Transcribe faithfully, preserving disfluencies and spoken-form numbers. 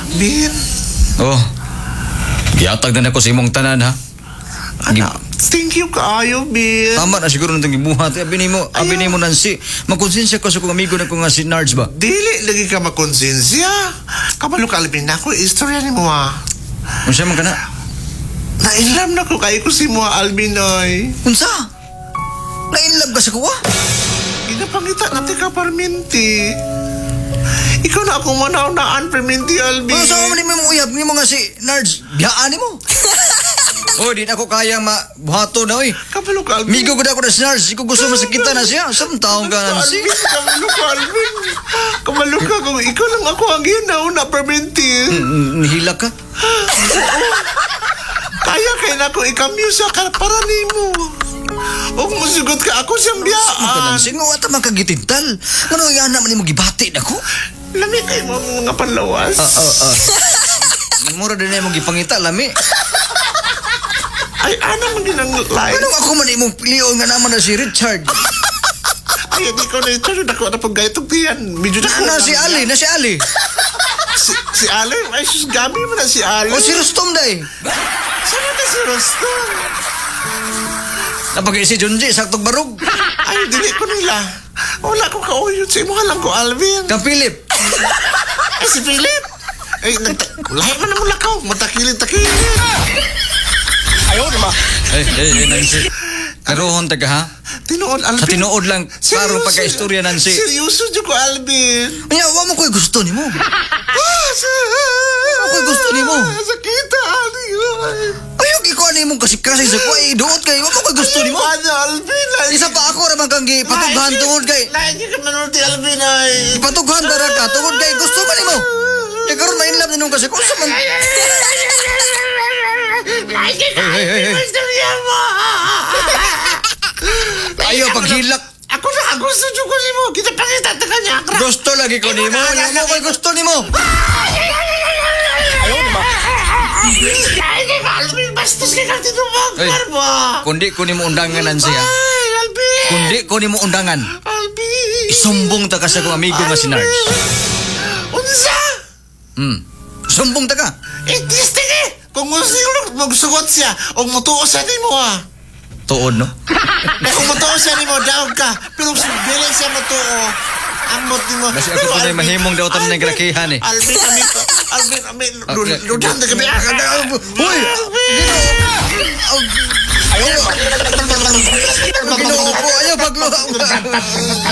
Bin. Oh. Gihatag na ako sa imong tanan ha. Anak, thank you kaayo, Bin. Tama na siguro nitong gibuhat. Abi nimo, abi nimo Nancy. Magkonsensya ko sa kong amigo na ko nga si Nards ba. Dili lagi ka makonsensya. Kabalo ka Alvin ako, istorya ni mo ah. Unsa man kana? Nailam na ko kayo ko si mo Alvin oy. Unsa? Nainlove ka sa kuwa? Inapangita natin ka parminti. Ikaw na ako manaw-naan parminti, Alvin. Ano sa mo ni mo uyab ni mga si Nards? Biyaan mo. Oh, di na ako kaya mabuhato na oy. Kabalo ka Alvin. Migo ko na ako na si Nards. Ikaw gusto masakitan na siya. Saan taong ka Nancy? Alvin, kabalo ka Alvin. Kabalo ka kung ikaw lang ako ang ginaw na parminti. Nihila ka? Kaya kay na ko ikamuse ka para nimo. Og musugot ka ako siyang biyaan. Nancy, nga wata makagitintal. Ano yan naman mo gibati na ko? Lami kay mo mga panlawas. Ah, ah, ah. Mura din na mong gipangita, lami. Ay, ano mo din ang line? Ano ako man imong piliyon nga naman na si Richard? Ay, hindi ko na ito. Dako na paggaytog diyan. Medyo na Na si Ali, na si Ali. Si, si Ale? Ay, sus, gabi mo na si Ale. O si Rustom day. Saan na si Roston? Napag si Junji, saktong barog. Ay, dili ko nila. Wala ko kauyot. Sa imo lang ko, Alvin. Kang Philip. Ay, si Philip. Ay, nagta- lahi man na mula ka. Matakilin-takilin. Ayaw naman. Eh, eh, eh, Nancy. Karohon taga ha? Tinuod, Alvin. Sa tinuod lang, klaro pagka-istorya, Nancy. Seryoso dyan ko, Alvin. Ay, wa mo ko'y gusto ni mo. Ah, sa... Ako'y gusto ni mo. Sakita, Alvin. Ayok ikaw ano yung kasi kasi sa kuwa, iduot kayo. Wa mo ko'y gusto ni mo. Ano, Alvin? Ay, Isa pa ako raman kang patughan tungod kay. Lagi ka manood ni Alvin, ay. Patughan dara ka, tungod kay gusto man ni mo. Kaya karoon ma-inlove na nung kasi kung sa man. Lagi ka, Hey, hey, hey, hey. istorya mo. Ayaw paghilak. Ako na, gusto dyan ko si mo. Kita pangita, taka niya. Gusto lagi ko ni mo. Ayaw mo ko'y gusto ni mo. Ayaw naman. Lagi ka, Alvin. Bastos ka kang tinumag. Ay. Karma. Kundi ko ni mo undangan, Nancy ha. Ay, Alvin. Kundi ko ni mo undangan. Alvin. Isumbong ta ka sa kong amigo nga si Nards. Unsa? Hmm. Sumbong ta ka. Itisting eh. Kung gusto nyo magsugot siya, o mutuo sa ni mo ah. Tuod, no? Na kung mutuo siya ni mo, daog ka. Pero dili siya mutuo. Amot ni mo. Kasi ako pa na mahimong daw tam na grakihan eh. Alvin, Alvin, Alvin, Alvin, Okay. ludan na kami. Hoy! Ayaw naman. Ginoo ko, ayaw paglo.